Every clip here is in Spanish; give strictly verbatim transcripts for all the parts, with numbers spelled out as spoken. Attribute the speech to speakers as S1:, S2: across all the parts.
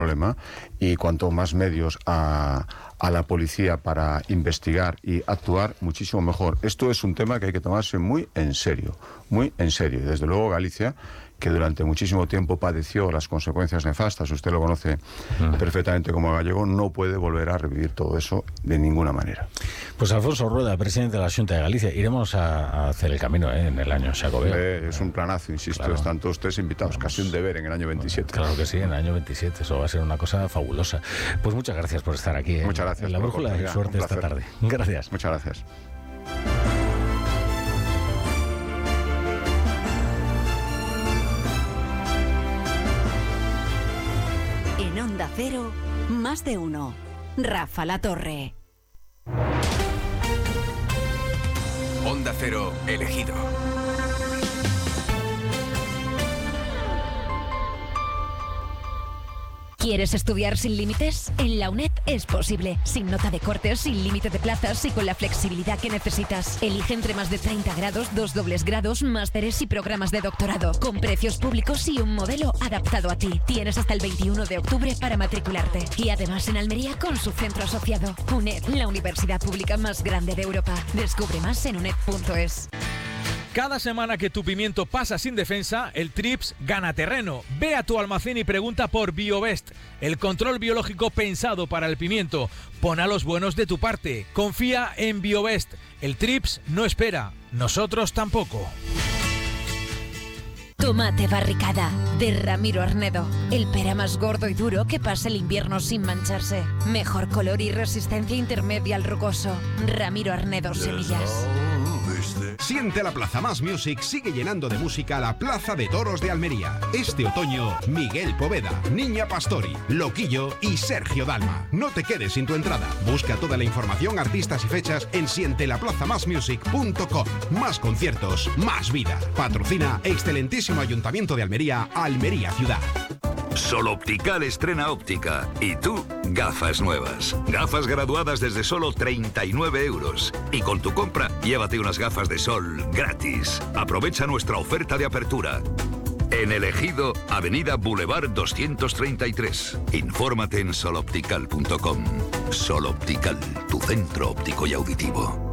S1: problema, y cuanto más medios a, a la policía para investigar y actuar, muchísimo mejor. Esto es un tema que hay que tomarse muy en serio, muy en serio. Y desde luego Galicia, que durante muchísimo tiempo padeció las consecuencias nefastas, usted lo conoce uh-huh. perfectamente como gallego, no puede volver a revivir todo eso de ninguna manera.
S2: Pues Alfonso Rueda, presidente de la Xunta de Galicia, iremos a, a hacer el camino ¿eh? en el año Xacobeo.
S1: Eh, es un planazo, insisto, claro. Están todos ustedes invitados, Vamos. casi un deber en el año veintisiete.
S2: Claro que sí, en el año veintisiete, eso va a ser una cosa fabulosa. Pues muchas gracias por estar aquí. ¿eh?
S1: Muchas gracias.
S2: En La Brújula y suerte esta tarde. Gracias.
S1: Muchas gracias.
S3: En Onda Cero, más de uno. Rafa La Torre.
S4: Onda Cero, elegido.
S5: ¿Quieres estudiar sin límites? En la UNED es posible. Sin nota de cortes, sin límite de plazas y con la flexibilidad que necesitas. Elige entre más de treinta grados, dos dobles grados, másteres y programas de doctorado. Con precios públicos y un modelo adaptado a ti. Tienes hasta el veintiuno de octubre para matricularte. Y además en Almería con su centro asociado. UNED, la universidad pública más grande de Europa. Descubre más en uned punto es.
S6: Cada semana que tu pimiento pasa sin defensa, el Trips gana terreno. Ve a tu almacén y pregunta por BioBest, el control biológico pensado para el pimiento. Pon a los buenos de tu parte. Confía en BioBest. El Trips no espera. Nosotros tampoco.
S5: Tomate barricada, de Ramiro Arnedo. El pera más gordo y duro que pasa el invierno sin mancharse. Mejor color y resistencia intermedia al rugoso. Ramiro Arnedo Semillas.
S7: Siente la Plaza Más Music sigue llenando de música la Plaza de Toros de Almería. Este otoño, Miguel Poveda, Niña Pastori, Loquillo y Sergio Dalma. No te quedes sin tu entrada. Busca toda la información, artistas y fechas en siente la plaza más music punto com. Más conciertos, más vida. Patrocina excelentísimo Ayuntamiento de Almería, Almería Ciudad.
S4: Sol Optical estrena óptica. Y tú, gafas nuevas. Gafas graduadas desde solo treinta y nueve euros. Y con tu compra, llévate unas gafas de sol gratis. Aprovecha nuestra oferta de apertura. En El Ejido, Avenida Boulevard doscientos treinta y tres. Infórmate en sol optical punto com. Sol Optical, tu centro óptico y auditivo.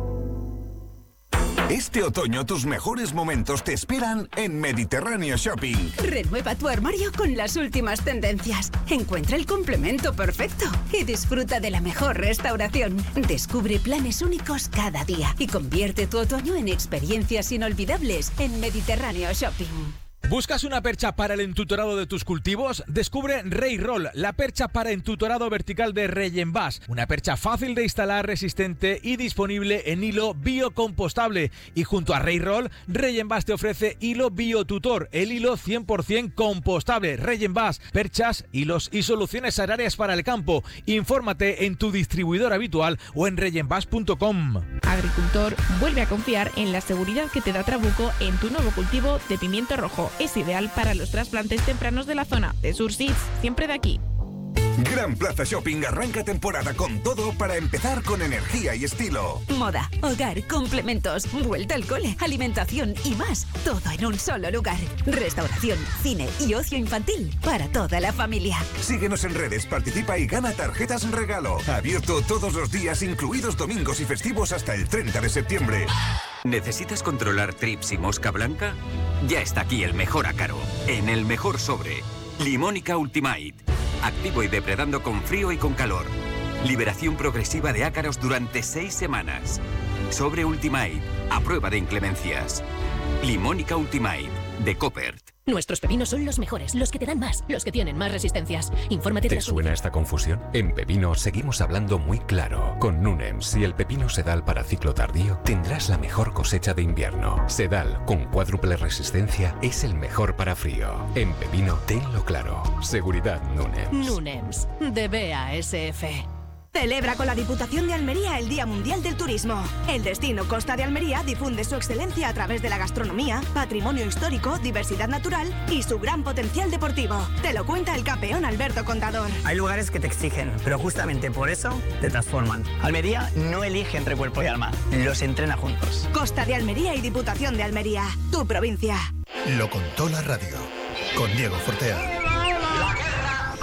S8: Este otoño tus mejores momentos te esperan en Mediterráneo Shopping.
S3: Renueva tu armario con las últimas tendencias. Encuentra el complemento perfecto y disfruta de la mejor restauración. Descubre planes únicos cada día y convierte tu otoño en experiencias inolvidables en Mediterráneo Shopping.
S6: ¿Buscas una percha para el entutorado de tus cultivos? Descubre Rey Roll, la percha para entutorado vertical de Regenbas. Una percha fácil de instalar, resistente y disponible en hilo biocompostable. Y junto a Rey Roll, Regenbas te ofrece hilo Biotutor, el hilo cien por ciento compostable. Regenbas, perchas, hilos y soluciones agrarias para el campo. Infórmate en tu distribuidor habitual o en regenbas punto com.
S9: Agricultor, vuelve a confiar en la seguridad que te da Trabuco en tu nuevo cultivo de pimiento rojo. Es ideal para los trasplantes tempranos de la zona. De Surseeds, siempre de aquí.
S8: Gran Plaza Shopping arranca temporada con todo para empezar con energía y estilo.
S3: Moda, hogar, complementos, vuelta al cole, alimentación y más. Todo en un solo lugar. Restauración, cine y ocio infantil para toda la familia.
S8: Síguenos en redes, participa y gana tarjetas regalo. Abierto todos los días, incluidos domingos y festivos hasta el treinta de septiembre.
S10: ¿Necesitas controlar trips y mosca blanca? Ya está aquí el mejor ácaro, en el mejor sobre. Limónica Ultimate. Activo y depredando con frío y con calor. Liberación progresiva de ácaros durante seis semanas. Sobre Ultimate, a prueba de inclemencias. Limónica Ultimate, de Coppert.
S11: Nuestros pepinos son los mejores, los que te dan más, los que tienen más resistencias. Infórmate de
S12: ¿Te suena esta confusión? En Pepino seguimos hablando muy claro. Con Nunems, si el pepino Sedal para ciclo tardío, tendrás la mejor cosecha de invierno. Sedal, con cuádruple resistencia, es el mejor para frío. En Pepino, tenlo claro. Seguridad Nunems.
S11: Nunems, de B A S F.
S13: Celebra con la Diputación de Almería el Día Mundial del Turismo. El destino Costa de Almería difunde su excelencia a través de la gastronomía, patrimonio histórico, diversidad natural y su gran potencial deportivo. Te lo cuenta el campeón Alberto Contador.
S14: Hay lugares que te exigen, pero justamente por eso te transforman. Almería no elige entre cuerpo y alma, los entrena juntos.
S13: Costa de Almería y Diputación de Almería, tu provincia.
S15: Lo contó la radio, con Diego Fortea.
S16: La guerra ha terminado.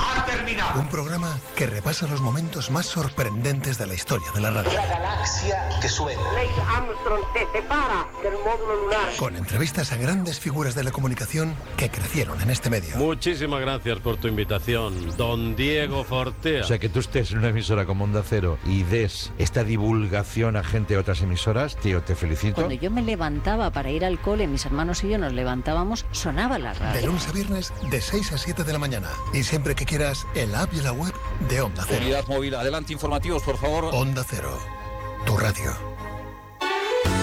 S15: terminado. Un programa que repasa los momentos más sorprendentes de la historia de la radio.
S16: La galaxia que suena. Neil Armstrong se separa del módulo lunar.
S15: Con entrevistas a grandes figuras de la comunicación que crecieron en este medio.
S17: Muchísimas gracias por tu invitación, don Diego Fortea.
S18: O sea, que tú estés en una emisora como Onda Cero y des esta divulgación a gente de otras emisoras, tío, te felicito.
S19: Cuando yo me levantaba para ir al cole, mis hermanos y yo nos levantábamos, sonaba la radio.
S15: De lunes a viernes, de seis a siete de la mañana. Y siempre que quieras, en la app y la web de Onda Cero.
S20: Unidad móvil, adelante, informativos, por favor.
S15: Onda Cero, tu radio.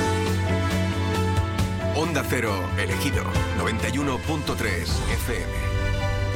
S21: Onda Cero, elegido, noventa y uno punto tres F M.